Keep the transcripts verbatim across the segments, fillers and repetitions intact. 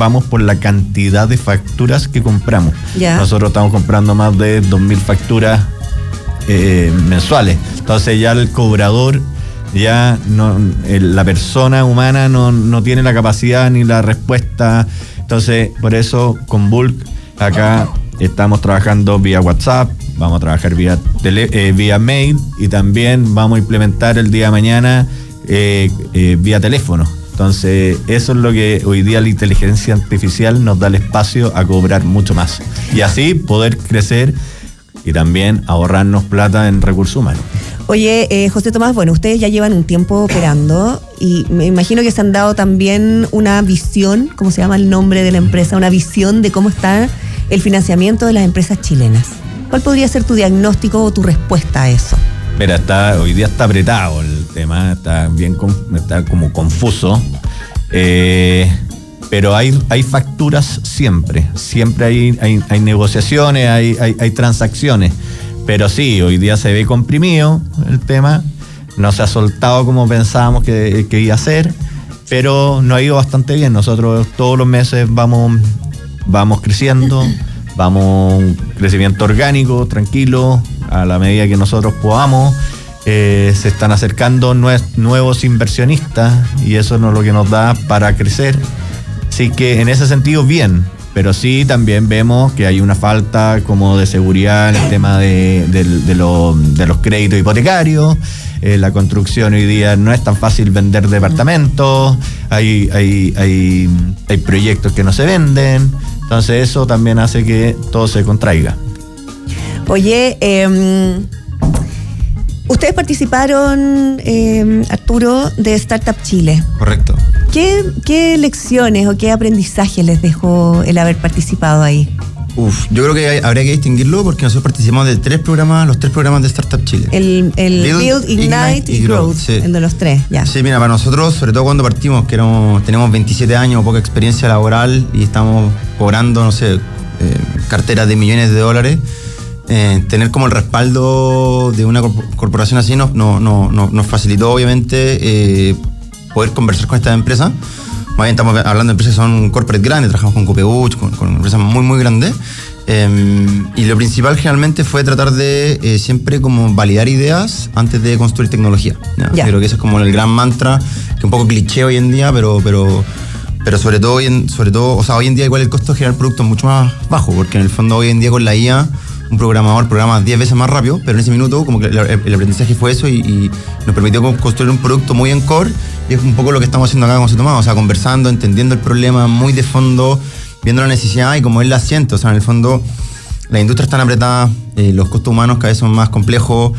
vamos por la cantidad de facturas que compramos. Ya. Nosotros estamos comprando más de dos mil facturas eh, mensuales. Entonces ya el cobrador, ya no, el, la persona humana no, no tiene la capacidad ni la respuesta. Entonces, por eso con Bulk acá estamos trabajando vía WhatsApp, vamos a trabajar vía, tele, eh, vía mail, y también vamos a implementar el día de mañana eh, eh, vía teléfono. Entonces, eso es lo que hoy día la inteligencia artificial nos da el espacio a cobrar mucho más. Y así poder crecer y también ahorrarnos plata en recursos humanos. Oye, eh, José Tomás, bueno, ustedes ya llevan un tiempo operando y me imagino que se han dado también una visión, ¿cómo se llama el nombre de la empresa? Una visión de cómo está el financiamiento de las empresas chilenas. ¿Cuál podría ser tu diagnóstico o tu respuesta a eso? Mira, está, hoy día está apretado el tema, está bien, está como confuso, eh, pero hay, hay facturas siempre, siempre hay, hay, hay negociaciones, hay, hay, hay transacciones, pero sí, hoy día se ve comprimido el tema, no se ha soltado como pensábamos que, que iba a ser, pero nos ha ido bastante bien. Nosotros todos los meses vamos, vamos creciendo, vamos un crecimiento orgánico, tranquilo, a la medida que nosotros podamos. Eh, se están acercando nue- nuevos inversionistas y eso es lo que nos da para crecer. Así que en ese sentido bien, pero sí también vemos que hay una falta como de seguridad en el tema de, de, de, lo, de los créditos hipotecarios. Eh, la construcción hoy día no es tan fácil vender departamentos, hay, hay, hay, hay proyectos que no se venden, entonces eso también hace que todo se contraiga. Oye, eh, ustedes participaron, eh, Arturo, de Startup Chile. Correcto. ¿Qué, ¿Qué lecciones o qué aprendizaje les dejó el haber participado ahí? Uf, yo creo que hay, habría que distinguirlo porque nosotros participamos de tres programas, los tres programas de Startup Chile. El, el Build, Build, Ignite, Ignite y y Growth, Growth, sí. El de los tres, ya. Sí, mira, para nosotros, sobre todo cuando partimos, que éramos, tenemos veintisiete años, poca experiencia laboral y estamos cobrando, no sé, eh, carteras de millones de dólares, eh, tener como el respaldo de una corporación así nos, no, no, no, nos facilitó, obviamente, eh, poder conversar con estas empresas. Más bien estamos hablando de empresas que son corporate grandes, trabajamos con Copeuch, con, con empresas muy, muy grandes. Eh, y lo principal generalmente fue tratar de eh, siempre como validar ideas antes de construir tecnología. ¿Ya? Ya. Creo que ese es como el gran mantra, que es un poco cliché hoy en día, pero, pero, pero sobre todo, hoy en, sobre todo, o sea, hoy en día igual el costo de generar productos es mucho más bajo, porque en el fondo hoy en día con la I A un programador programa diez veces más rápido, pero en ese minuto como que el, el aprendizaje fue eso y, y nos permitió construir un producto muy en core, y es un poco lo que estamos haciendo acá con José Tomás, o sea, conversando, entendiendo el problema muy de fondo, viendo la necesidad y como él la siente. O sea, en el fondo las industrias están apretadas, eh, los costos humanos cada vez son más complejos,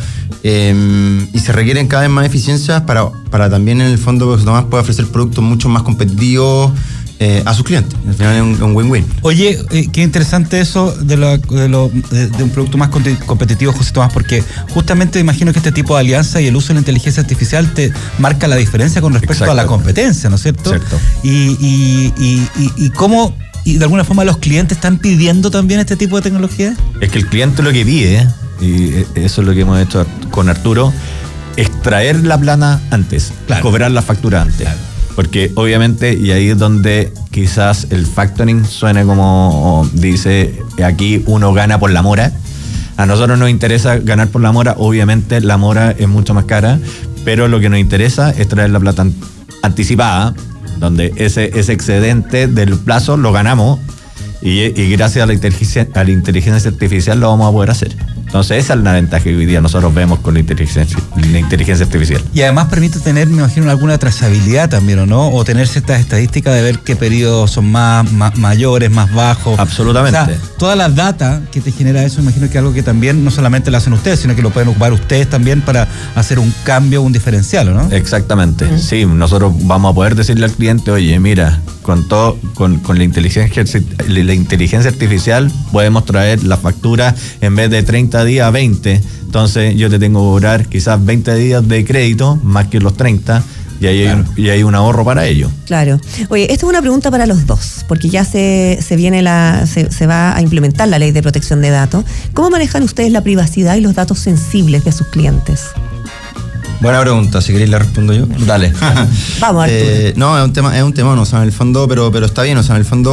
eh, y se requieren cada vez más eficiencias para, para también en el fondo José Tomás pueda ofrecer productos mucho más competitivos Eh, a sus clientes. Al final es un, un win-win. Oye, eh, qué interesante eso de, lo, de, lo, de, de un producto más competitivo, José Tomás, porque justamente imagino que este tipo de alianza y el uso de la inteligencia artificial te marca la diferencia con respecto Exacto. a la competencia, ¿no es cierto? Cierto. Y, y, y, y, y cómo, y de alguna forma los clientes están pidiendo también este tipo de tecnología. Es que el cliente lo que pide, y eso es lo que hemos hecho con Arturo, es traer la plana antes, claro. cobrar la factura antes. Claro. Porque obviamente, y ahí es donde quizás el factoring suene como dice, aquí uno gana por la mora. A nosotros nos interesa ganar por la mora, obviamente la mora es mucho más cara, pero lo que nos interesa es traer la plata anticipada, donde ese, ese excedente del plazo lo ganamos y, y gracias a la, inteligencia, a la inteligencia artificial lo vamos a poder hacer. Entonces esa es la ventaja que hoy día nosotros vemos con la inteligencia, la inteligencia artificial. Y además permite tener, me imagino, alguna trazabilidad también, ¿o no? O tener ciertas estadísticas de ver qué periodos son más, más mayores, más bajos. Absolutamente. O sea, toda la data que te genera eso, me imagino que es algo que también no solamente lo hacen ustedes, sino que lo pueden ocupar ustedes también para hacer un cambio, un diferencial, ¿no? Exactamente. Uh-huh. Sí, nosotros vamos a poder decirle al cliente, oye, mira, con todo, con, con la inteligencia, la inteligencia artificial podemos traer la factura en vez de treinta días a veinte. Entonces yo te tengo que cobrar quizás veinte días de crédito más que los treinta y ahí, claro. hay, un, y hay un ahorro para ello. Claro. Oye, esto es una pregunta para los dos, porque ya se, se viene la, se, se va a implementar la ley de protección de datos. ¿Cómo manejan ustedes la privacidad y los datos sensibles de sus clientes? Buena pregunta, si queréis la respondo yo. Dale. Vamos, Arturo. Eh, no, es un tema, es un tema, no, o sea, en el fondo, pero, pero está bien, o sea, en el fondo